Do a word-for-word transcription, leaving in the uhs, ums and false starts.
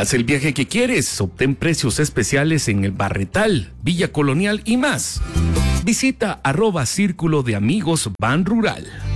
Haz el viaje que quieres, obtén precios especiales en el Barretal, Villa Colonial y más. Visita arroba Círculo de Amigos Ban Rural.